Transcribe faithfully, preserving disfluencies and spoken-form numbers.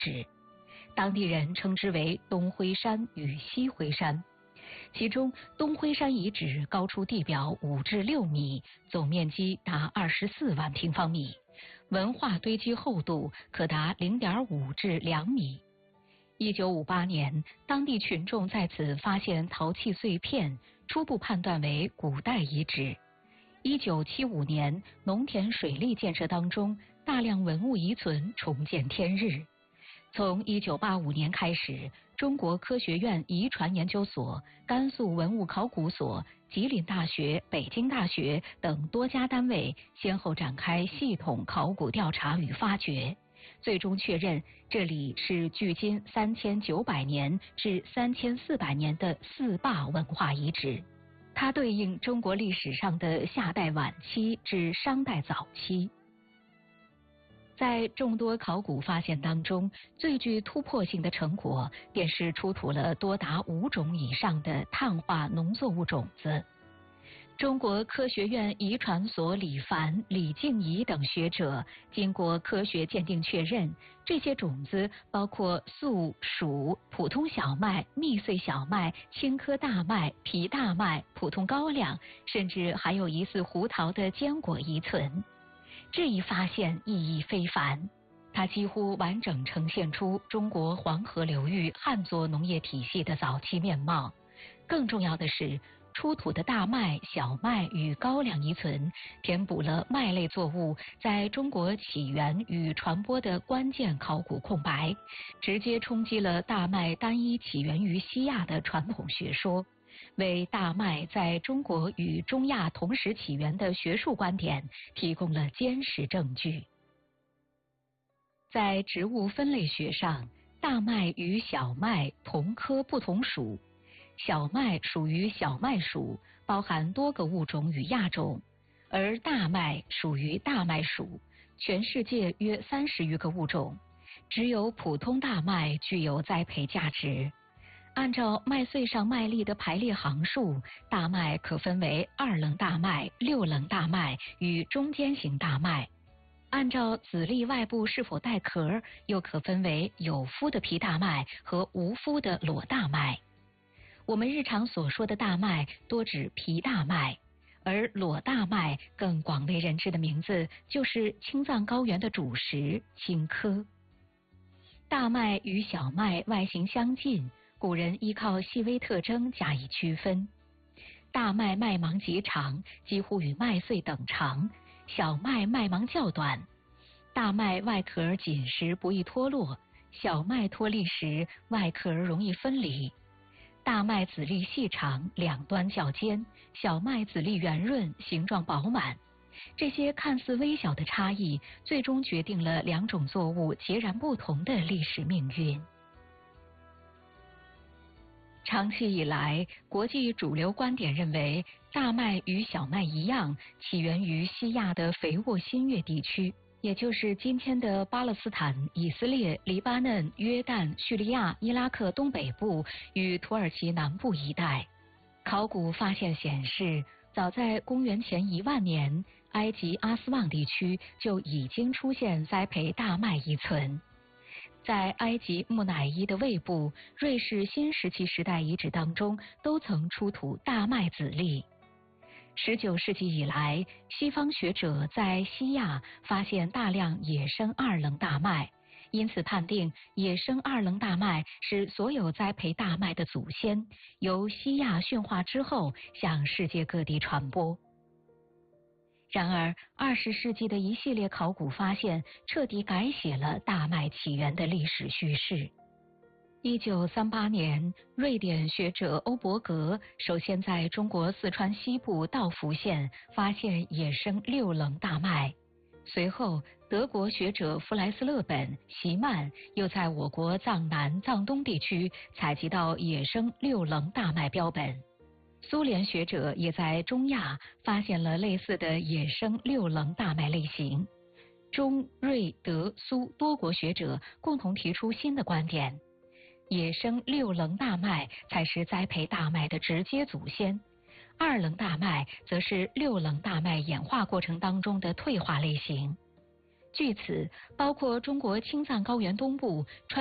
址，当地人称之为东辉山与西辉山。其中东辉山遗址高出地表五至六米，总面积达二十四万平方米，文化堆积厚度可达零点五至两米。一九五八年，当地群众在此发现陶器碎片，初步判断为古代遗址。一九七五年，农田水利建设当中，大量文物遗存重见天日。从一九八五年开始，中国科学院遗传研究所、甘肃文物考古所、吉林大学、北京大学等多家单位先后展开系统考古调查与发掘，最终确认这里是距今三千九百年至三千四百年的四坝文化遗址，它对应中国历史上的夏代晚期至商代早期。在众多考古发现当中，最具突破性的成果便是出土了多达五种以上的碳化农作物种子。中国科学院遗传所李凡、李静怡等学者经过科学鉴定确认，这些种子包括粟、黍、普通小麦、密穗小麦、青稞大麦、皮大麦、普通高粱，甚至还有疑似胡桃的坚果遗存。这一发现意义非凡，它几乎完整呈现出中国黄河流域汉族农业体系的早期面貌。更重要的是，出土的大麦、小麦与高粱遗存，填补了麦类作物在中国起源与传播的关键考古空白，直接冲击了大麦单一起源于西亚的传统学说，为大麦在中国与中亚同时起源的学术观点提供了坚实证据。在植物分类学上，大麦与小麦同科不同属，小麦属于小麦属，包含多个物种与亚种，而大麦属于大麦属，全世界约三十余个物种，只有普通大麦具有栽培价值。按照麦穗上麦粒的排列行数，大麦可分为二棱大麦、六棱大麦与中间型大麦。按照籽粒外部是否带壳，又可分为有麸的皮大麦和无麸的裸大麦。我们日常所说的大麦多指皮大麦，而裸大麦更广为人知的名字就是青藏高原的主食青稞。大麦与小麦外形相近，古人依靠细微特征加以区分。大麦麦芒极长，几乎与麦穗等长；小麦麦芒较短。大麦外壳紧实不易脱落，小麦脱粒时外壳容易分离。大麦籽粒细长，两端较尖；小麦籽粒圆润，形状饱满。这些看似微小的差异，最终决定了两种作物截然不同的历史命运。长期以来，国际主流观点认为，大麦与小麦一样，起源于西亚的肥沃新月地区，也就是今天的巴勒斯坦、以色列、黎巴嫩、约旦、叙利亚、伊拉克东北部与土耳其南部一带。考古发现显示，早在公元前一万年，埃及阿斯旺地区就已经出现栽培大麦遗存。在埃及木乃伊的胃部、瑞士新石器时代遗址当中，都曾出土大麦籽粒。十九世纪以来，西方学者在西亚发现大量野生二棱大麦，因此判定野生二棱大麦是所有栽培大麦的祖先，由西亚驯化之后向世界各地传播。然而，二十世纪的一系列考古发现彻底改写了大麦起源的历史叙事。一九三八年，瑞典学者欧伯格首先在中国四川西部道孚县发现野生六棱大麦。随后，德国学者弗莱斯勒本、席曼又在我国藏南、藏东地区采集到野生六棱大麦标本。苏联学者也在中亚发现了类似的野生六棱大麦类型。中、瑞、德、苏多国学者共同提出新的观点，野生六棱大麦才是栽培大麦的直接祖先，二棱大麦则是六棱大麦演化过程当中的退化类型。 据此，包括中国青藏高原东部、川